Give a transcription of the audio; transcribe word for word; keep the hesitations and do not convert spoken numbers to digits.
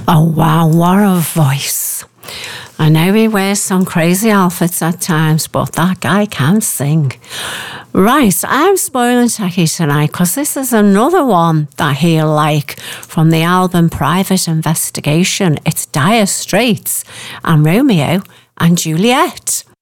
Oh, wow, what a voice. I know he wears some crazy outfits at times, but that guy can sing. Right, I'm spoiling Techie tonight because this is another one that he'll like from the album Private Investigation. It's Dire Straits and Romeo and Juliet.